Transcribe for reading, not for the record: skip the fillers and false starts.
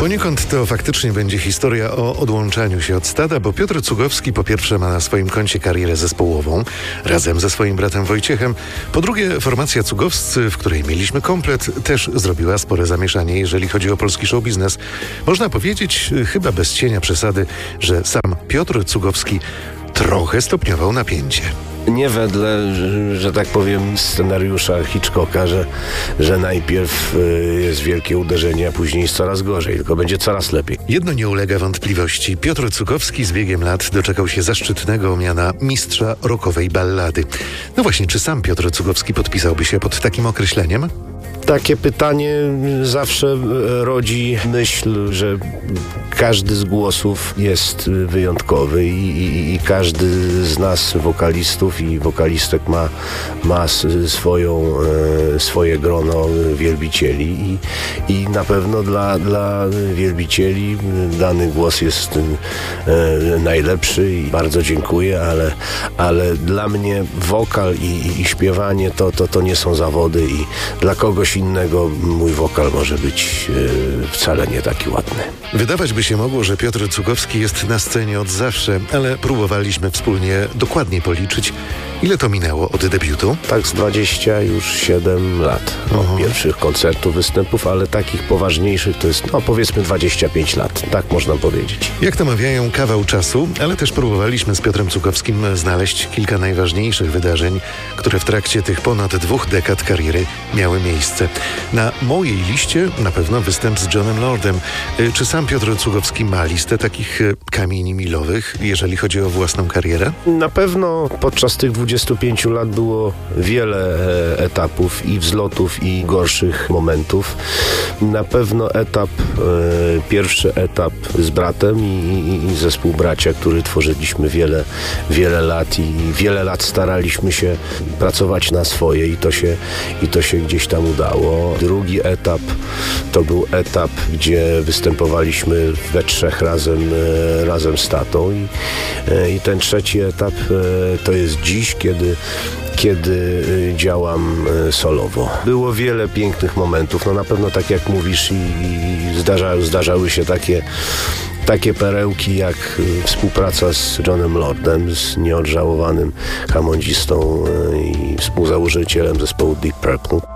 Poniekąd to faktycznie będzie historia o odłączaniu się od stada, bo Piotr Cugowski po pierwsze ma na swoim koncie karierę zespołową razem ze swoim bratem Wojciechem. Po drugie, formacja Cugowscy, w której mieliśmy komplet, też zrobiła spore zamieszanie, jeżeli chodzi o polski show biznes. Można powiedzieć, chyba bez cienia przesady, że sam Piotr Cugowski trochę stopniował napięcie. Nie wedle, że tak powiem, scenariusza Hitchcocka, że najpierw jest wielkie uderzenie, a później jest coraz gorzej, tylko będzie coraz lepiej. Jedno nie ulega wątpliwości. Piotr Cugowski z biegiem lat doczekał się zaszczytnego miana mistrza rockowej ballady. No właśnie, czy sam Piotr Cugowski podpisałby się pod takim określeniem? Takie pytanie zawsze rodzi myśl, że każdy z głosów jest wyjątkowy i każdy z nas, wokalistów i wokalistek ma swoje grono wielbicieli i na pewno dla wielbicieli dany głos jest najlepszy i bardzo dziękuję, ale dla mnie wokal i śpiewanie to nie są zawody i dla kogoś innego mój wokal może być wcale nie taki ładny. Wydawać by się mogło, że Piotr Cugowski jest na scenie od zawsze, ale próbowaliśmy wspólnie dokładnie policzyć, ile to minęło od debiutu. Tak z 27 lat od pierwszych koncertów, występów, ale takich poważniejszych to jest powiedzmy 25 lat, tak można powiedzieć. Jak to mawiają, kawał czasu, ale też próbowaliśmy z Piotrem Cugowskim znaleźć kilka najważniejszych wydarzeń, które w trakcie tych ponad 2 dekad kariery miały miejsce. Na mojej liście na pewno występ z Johnem Lordem. Czy sam Piotr Cugowski ma listę takich kamieni milowych, jeżeli chodzi o własną karierę? Na pewno podczas tych 25 lat było wiele etapów i wzlotów i gorszych momentów. Na pewno pierwszy etap z bratem i zespół Bracia, który tworzyliśmy wiele lat i wiele lat staraliśmy się pracować na swoje i to się gdzieś tam udało. Drugi etap to był etap, gdzie występowaliśmy we trzech razem z tatą i ten trzeci etap to jest dziś, kiedy działam solowo. Było wiele pięknych momentów, na pewno tak jak mówisz i zdarzały się takie perełki jak współpraca z Johnem Lordem, z nieodżałowanym hamondzistą i współzałożycielem zespołu Deep Purple.